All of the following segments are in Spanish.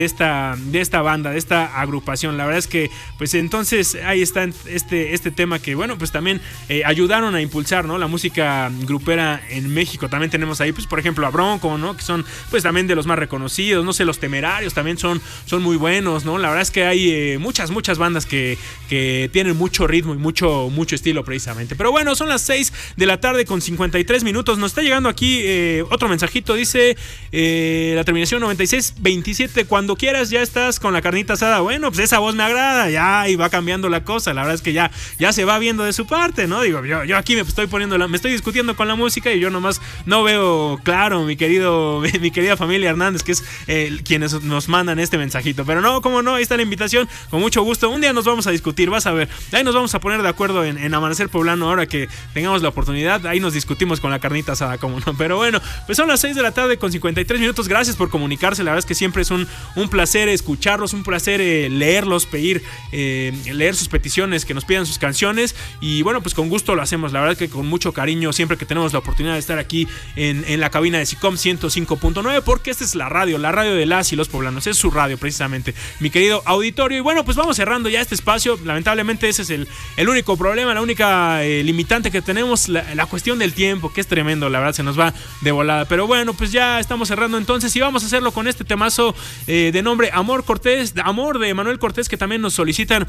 de esta banda, de esta agrupación. La verdad es que pues entonces ahí está este tema que bueno, pues también ayudaron a impulsar, ¿no?, la música grupera en México. También tenemos ahí pues por ejemplo a Bronco, ¿no?, que son pues también de los más reconocidos. No sé, Los Temerarios también son muy buenos, ¿no? La verdad es que hay muchas bandas que tienen mucho ritmo y mucho estilo precisamente. Pero bueno, son las 6 de la tarde con 53 minutos. Nos está llegando aquí otro mensajito, dice la terminación 9627, cuando quieras ya estás con la carnita asada. Bueno, pues esa voz me agrada, ya, y va cambiando la cosa. La verdad es que ya se va viendo de su parte, ¿no? Digo, yo aquí me estoy discutiendo con la música y yo nomás no veo claro, mi querida familia Hernández, que es quienes nos mandan este mensajito. Pero no, cómo no, ahí está la invitación, con mucho gusto. Un día nos vamos a discutir, vas a ver. Ahí nos vamos a poner de acuerdo en Amanecer Poblano, ahora que tengamos la oportunidad. Ahí nos discutimos con la carnita asada, cómo no. Pero bueno, pues son las 6 de la tarde con 53 minutos. Gracias por comunicarse. La verdad es que siempre es un placer escucharlos, un placer leerlos, leer sus peticiones, que nos pidan sus canciones. Y bueno, pues con gusto lo hacemos. La verdad que con mucho cariño, siempre que tenemos la oportunidad de estar aquí en la cabina de SICOM 105.9, porque esta es la radio de las y los poblanos. Es su radio precisamente, mi querido auditorio. Y bueno, pues vamos cerrando ya este espacio. Lamentablemente ese es el único problema, la única limitante que tenemos, la cuestión del tiempo, que es tremendo. La verdad se nos va de volada. Pero bueno, pues ya estamos cerrando entonces, y vamos a hacerlo con este temazo de nombre Amor de Manuel Cortés, que también nos solicitan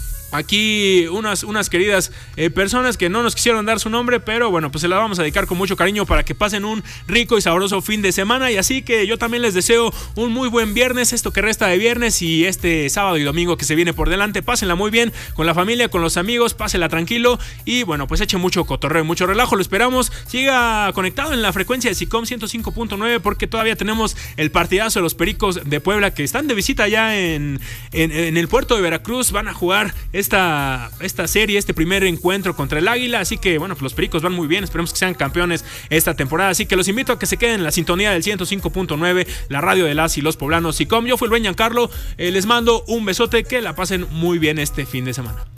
aquí unas queridas personas que no nos quisieron dar su nombre, pero bueno, pues se la vamos a dedicar con mucho cariño para que pasen un rico y sabroso fin de semana. Y así que yo también les deseo un muy buen viernes, esto que resta de viernes, y este sábado y domingo que se viene por delante. Pásenla muy bien con la familia, con los amigos, pásenla tranquilo y bueno, pues eche mucho cotorreo, mucho relajo. Lo esperamos, siga conectado en la frecuencia de SICOM 105.9, porque todavía tenemos el partidazo de los Pericos de Puebla, que están de visita ya en el puerto de Veracruz. Van a jugar esta serie, este primer encuentro contra el Águila, así que bueno, pues los Pericos van muy bien, esperemos que sean campeones esta temporada, así que los invito a que se queden en la sintonía del 105.9, la radio de las y los poblanos SICOM. Yo fui el buen Giancarlo, les mando un besote, que la pasen muy bien este fin de semana.